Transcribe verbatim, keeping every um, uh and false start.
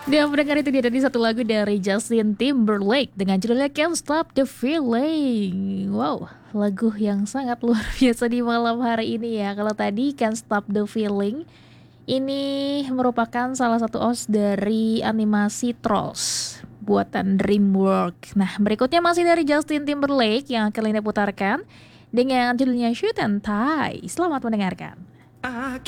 Dan mendengar itu dia tadi satu lagu dari Justin Timberlake dengan judulnya Can't Stop the Feeling. Wow, lagu yang sangat luar biasa di malam hari ini ya. Kalau tadi Can't Stop the Feeling ini merupakan salah satu O S T dari animasi Trolls buatan DreamWorks. Nah, berikutnya masih dari Justin Timberlake yang akan Linda putarkan dengan judulnya Shoot and Tie. Selamat mendengarkan.